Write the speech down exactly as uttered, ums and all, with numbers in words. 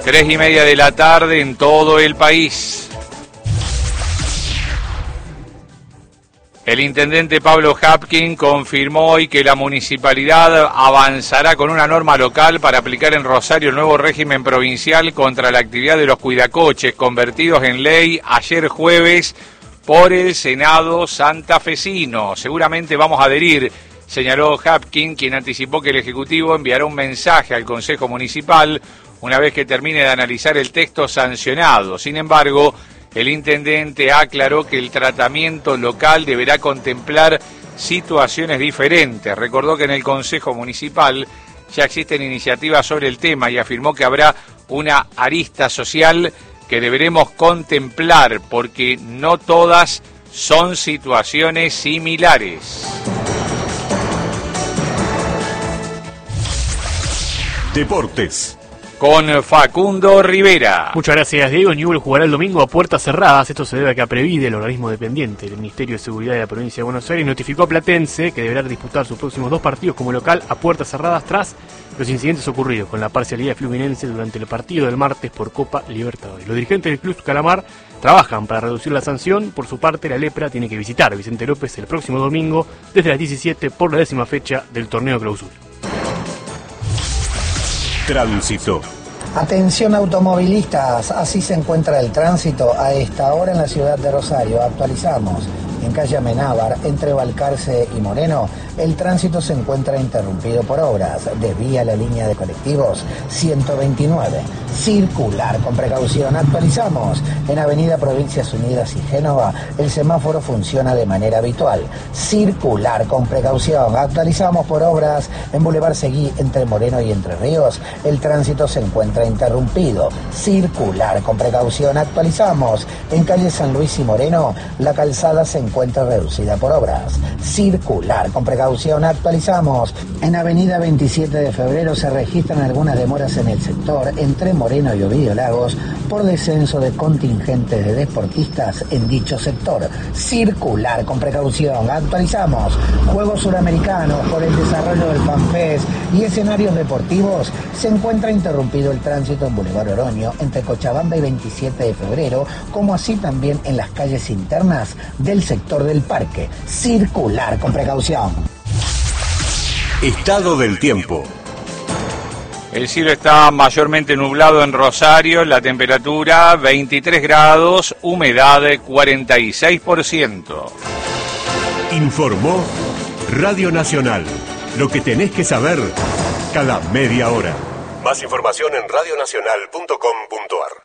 Tres y media de la tarde en todo el país. El intendente Pablo Hapkin confirmó hoy que la municipalidad avanzará con una norma local para aplicar en Rosario el nuevo régimen provincial contra la actividad de los cuidacoches, convertidos en ley ayer jueves por el Senado santafesino. Seguramente vamos a adherir, señaló Hapkin, quien anticipó que el Ejecutivo enviará un mensaje al Consejo Municipal una vez que termine de analizar el texto sancionado. Sin embargo, el intendente aclaró que el tratamiento local deberá contemplar situaciones diferentes. Recordó que en el Consejo Municipal ya existen iniciativas sobre el tema y afirmó que habrá una arista social que deberemos contemplar porque no todas son situaciones similares. Deportes. Con Facundo Rivera. Muchas gracias, Diego. Newell's jugará el domingo a puertas cerradas. Esto se debe a que Aprevide, el organismo dependiente del Ministerio de Seguridad de la provincia de Buenos Aires, notificó a Platense que deberá disputar sus próximos dos partidos como local a puertas cerradas tras los incidentes ocurridos con la parcialidad de Fluminense durante el partido del martes por Copa Libertadores. Los dirigentes del Club Calamar trabajan para reducir la sanción. Por su parte, la Lepra tiene que visitar a Vicente López el próximo domingo desde las diecisiete por la décima fecha del torneo clausura. Tránsito. Atención automovilistas, así se encuentra el tránsito a esta hora en la ciudad de Rosario. Actualizamos. En calle Amenábar, entre Balcarce y Moreno, el tránsito se encuentra interrumpido por obras. Desvía la línea de colectivos ciento veintinueve. Circular con precaución. Actualizamos. En avenida Provincias Unidas y Génova, el semáforo funciona de manera habitual. Circular con precaución. Actualizamos por obras. En Boulevard Seguí, entre Moreno y Entre Ríos, el tránsito se encuentra interrumpido. Circular con precaución. Actualizamos. En calle San Luis y Moreno, la calzada se encuentra encuentra reducida por obras. Circular con precaución. Actualizamos. En avenida veintisiete de febrero se registran algunas demoras en el sector entre Moreno y Ovidio Lagos por descenso de contingentes de deportistas en dicho sector. Circular con precaución. Actualizamos. Juegos Suramericanos por el desarrollo del FanFest y escenarios deportivos. Se encuentra interrumpido el tránsito en Boulevard Oroño entre Cochabamba y veintisiete de febrero, como así también en las calles internas del sector del parque. Circular con precaución. Estado del tiempo. El cielo está mayormente nublado en Rosario, la temperatura veintitrés grados, humedad cuarenta y seis por ciento. Informó Radio Nacional. Lo que tenés que saber cada media hora. Más información en radionacional punto com punto ar.